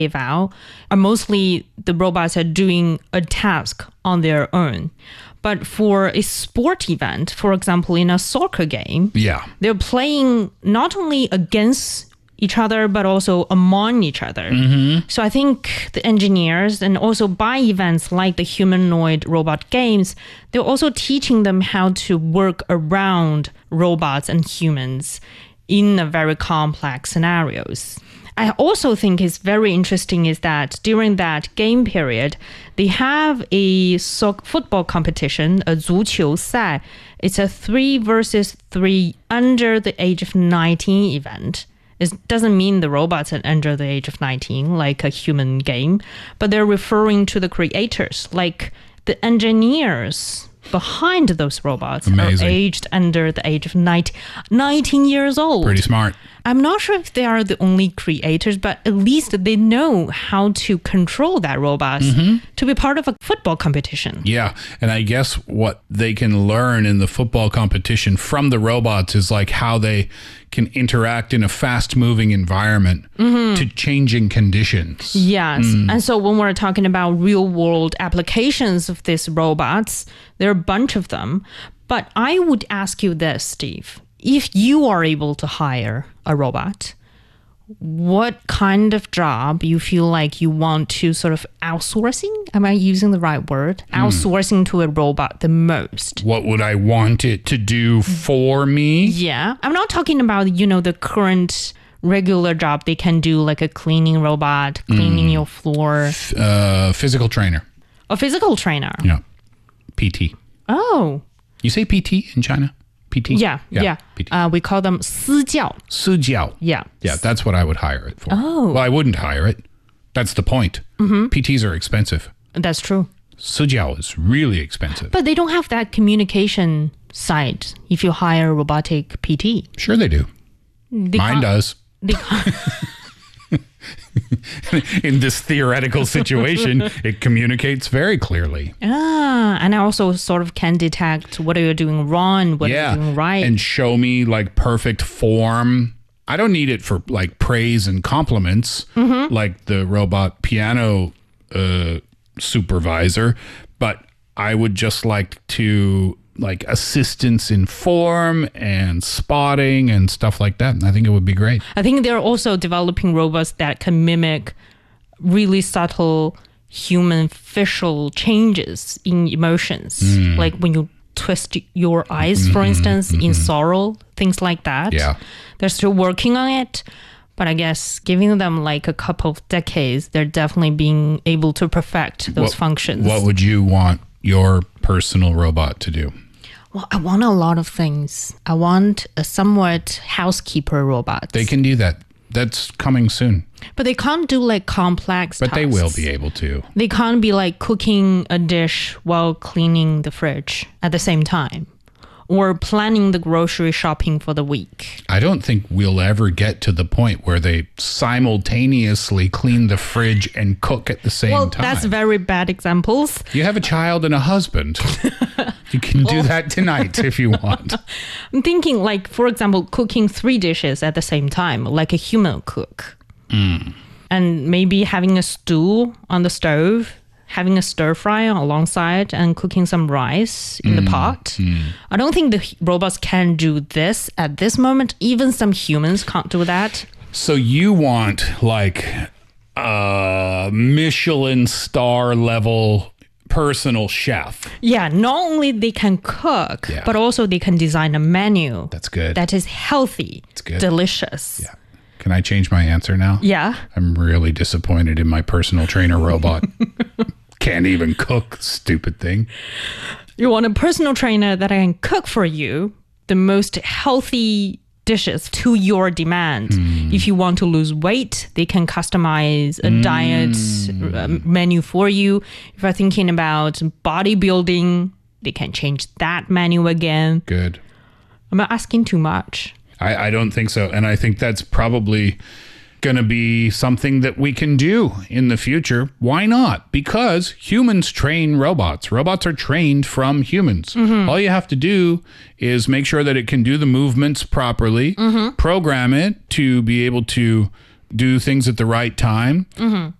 eval are mostly the robots are doing a task on their own. But for a sport event, for example, in a soccer game, they're playing not only against each other, but also among each other. So I think the engineers and also by events like the humanoid robot games, they're also teaching them how to work around robots and humans in a very complex scenarios. I also think is very interesting is that during that game period, they have a football competition, a 足球赛. It's a 3 versus 3 under the age of 19 event. It doesn't mean the robots are under the age of 19, like a human game, but they're referring to the creators, like the engineers behind those robots are aged under the age of 19 years old. Pretty smart. I'm not sure if they are the only creators, but at least they know how to control that robot to be part of a football competition. Yeah, and I guess what they can learn in the football competition from the robots is like how they can interact in a fast-moving environment to changing conditions. Yes, and so when we're talking about real-world applications of these robots, there are a bunch of them. But I would ask you this, Steve. If you are able to hire a robot, what kind of job you feel like you want to sort of outsourcing? Am I using the right word? Outsourcing to a robot the most. What would I want it to do for me? Yeah. I'm not talking about, the current regular job they can do, like a cleaning robot, cleaning your floor. Physical trainer. A physical trainer? Yeah. PT. Oh. You say PT in China? PT? Yeah. PT. We call them 私教. 私教. Yeah. Yeah, that's what I would hire it for. Oh. Well, I wouldn't hire it. That's the point. PTs are expensive. That's true. 私教 is really expensive. But they don't have that communication side if you hire a robotic PT. Sure they do. Mine does. They can't. In this theoretical situation, it communicates very clearly. And I also sort of can detect what are you doing wrong, what are you doing right. And show me like perfect form. I don't need it for like praise and compliments like the robot piano supervisor, but I would just like to like assistance in form and spotting and stuff like that. I think it would be great. I think they're also developing robots that can mimic really subtle human facial changes in emotions. Like when you twist your eyes, for instance, in sorrow, things like that. Yeah. They're still working on it. But I guess giving them like a couple of decades, they're definitely being able to perfect those functions. What would you want your personal robot to do? Well, I want a lot of things. I want a somewhat housekeeper robot. They can do that. That's coming soon. But they can't do like complex tasks. But they will be able to. They can't be like cooking a dish while cleaning the fridge at the same time. Or planning the grocery shopping for the week. I don't think we'll ever get to the point where they simultaneously clean the fridge and cook at the same time. Well, that's very bad examples. You have a child and a husband. You can do that tonight if you want. I'm thinking like, for example, cooking 3 dishes at the same time, like a human cook. And maybe having a stew on the stove, having a stir fry alongside and cooking some rice in the pot. I don't think the robots can do this at this moment. Even some humans can't do that. So you want like a Michelin star level personal chef. Yeah, not only they can cook, but also they can design a menu. That's good. That is healthy. It's good. Delicious. Yeah. Can I change my answer now? Yeah. I'm really disappointed in my personal trainer robot. Can't even cook, stupid thing. You want a personal trainer that can cook for you the most healthy dishes to your demand. If you want to lose weight, they can customize a diet menu for you. If you're thinking about bodybuilding, they can change that menu again. Good. I'm not asking too much. I don't think so. And I think that's probably going to be something that we can do in the future. Why not? Because humans train robots. Robots are trained from humans. All you have to do is make sure that it can do the movements properly, program it to be able to do things at the right time.